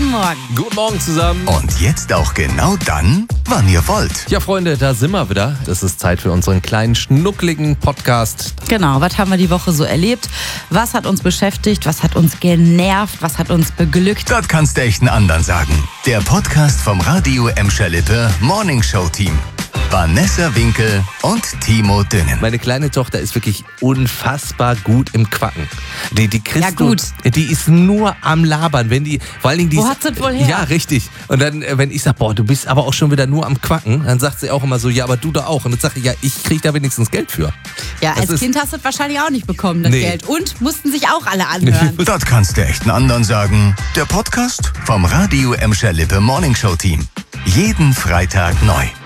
Guten Morgen. Guten Morgen zusammen. Und jetzt auch genau dann, wann ihr wollt. Ja, Freunde, da sind wir wieder. Das ist Zeit für unseren kleinen, schnuckligen Podcast. Genau, was haben wir die Woche so erlebt? Was hat uns beschäftigt? Was hat uns genervt? Was hat uns beglückt? Das kannst du echt einen anderen sagen. Der Podcast vom Radio Emscher Lippe Morning Show Team. Vanessa Winkel und Timo Dünnen. Meine kleine Tochter ist wirklich unfassbar gut im Quacken. Die kriegst Ja, gut. Die ist nur am Labern. Vor allen Dingen Wo hat sie das wohl her? Ja, richtig. Und dann, wenn ich sage, boah, du bist aber auch schon wieder nur am Quacken, dann sagt sie auch immer so, ja, aber du da auch. Und dann sage ich, ja, ich kriege da wenigstens Geld für. Ja, als Kind hast du es wahrscheinlich auch nicht bekommen, das Geld. Und mussten sich auch alle anhören. Das kannst du echt einen anderen sagen. Der Podcast vom Radio Emscher Lippe Morning Show Team. Jeden Freitag neu.